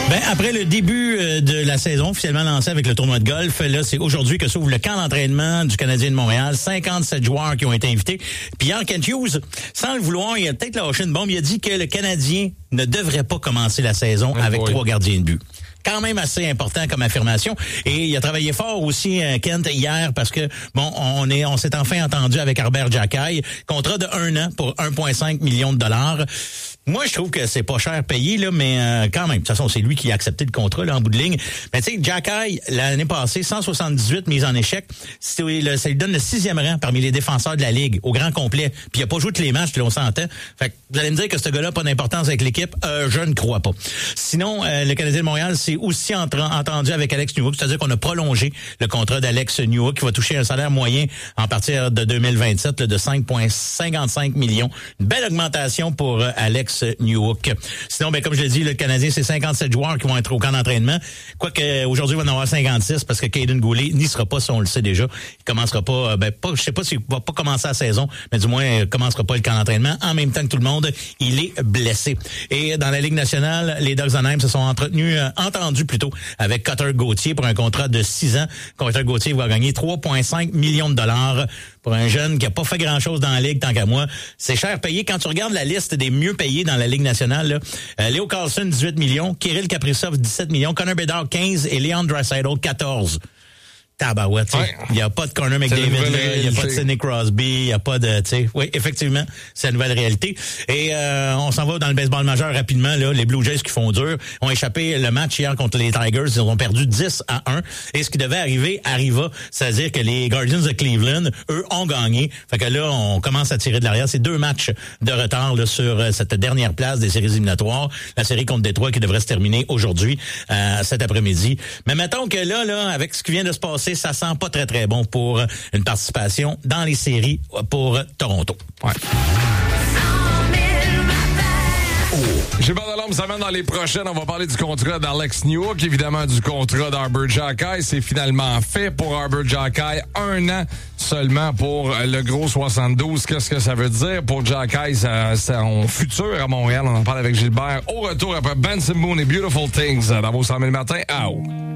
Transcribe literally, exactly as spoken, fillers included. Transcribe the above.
Ben, après le début de la saison officiellement lancée avec le tournoi de golf, là, c'est aujourd'hui que s'ouvre le camp d'entraînement du Canadien de Montréal. cinquante-sept joueurs qui ont été invités. Puis Pierre Kent Hughes, sans le vouloir, il a peut-être lâché une bombe. Il a dit que le Canadien ne devrait pas commencer la saison oh avec boy. trois gardiens de but. Quand même assez important comme affirmation. Et il a travaillé fort aussi, euh, Kent, hier, parce que, bon, on est, on s'est enfin entendu avec Arber Xhekaj. Contrat de un an pour un virgule cinq million de dollars. Moi, je trouve que c'est pas cher payé, là, mais euh, quand même. De toute façon, c'est lui qui a accepté le contrat, là, en bout de ligne. Mais tu sais, Xhekaj, l'année passée, cent soixante-dix-huit mises en échec. C'est, le, ça lui donne le sixième rang parmi les défenseurs de la Ligue, au grand complet. Puis il a pas joué tous les matchs, là, on s'entend. Fait que vous allez me dire que ce gars-là n'a pas d'importance avec l'équipe. Euh, je ne crois pas. Sinon, euh, le Canadien de Montréal s'est aussi entra- entendu avec Alex Newhook, c'est-à-dire qu'on a prolongé le contrat d'Alex Newhook, qui va toucher un salaire moyen en partir de deux mille vingt-sept là, de cinq virgule cinquante-cinq millions. Une belle augmentation pour euh, Alex Newhook. Sinon, ben comme je l'ai dit, le Canadien, c'est cinquante-sept joueurs qui vont être au camp d'entraînement. Quoique aujourd'hui, il va en avoir cinquante-six parce que Caden Goulet n'y sera pas, si on le sait déjà. Il commencera pas, ben pas, je sais pas s'il va pas commencer la saison, mais du moins, il commencera pas le camp d'entraînement. En même temps que tout le monde, il est blessé. Et dans la Ligue nationale, les Ducks d'Anaheim se sont entretenus, euh, entendus plutôt, avec Cutter Gauthier pour un contrat de six ans. Cutter Gauthier va gagner trois virgule cinq millions de dollars pour un jeune qui a pas fait grand-chose dans la Ligue, tant qu'à moi. C'est cher payé. Quand tu regardes la liste des mieux payés dans la Ligue nationale, là, euh, Léo Carlson, dix-huit millions, Kirill Kaprizov, dix-sept millions, Connor Bedard, quinze et Leon Draisaitl, quatorze. Tabarouette, tu sais. Il n'y a pas de Connor McDavid, il n'y a pas de Sidney Crosby, il n'y a pas de, tu sais. Oui, effectivement, c'est la nouvelle réalité. Et euh, on s'en va dans le baseball majeur rapidement, là. Les Blue Jays qui font dur ont échappé le match hier contre les Tigers. Ils ont perdu dix à un. Et ce qui devait arriver arriva. C'est-à-dire que les Guardians de Cleveland, eux, ont gagné. Fait que là, on commence à tirer de l'arrière. C'est deux matchs de retard là, sur euh, cette dernière place des séries éliminatoires. La série contre Détroit qui devrait se terminer aujourd'hui, euh, cet après-midi. Mais mettons que là, là, avec ce qui vient de se passer, ça sent pas très, très bon pour une participation dans les séries pour Toronto. Ouais. Oh. J'ai pas de l'homme, ça mène dans les prochaines. On va parler du contrat d'Alex Newhook, évidemment du contrat d'Arber Xhekaj. C'est finalement fait pour Arber Xhekaj. Un an seulement pour le gros soixante-douze. Qu'est-ce que ça veut dire pour Xhekaj, son futur à Montréal? On en parle avec Gilbert. Au retour après Benson Boone et Beautiful Things dans vos cent mille matins. Out.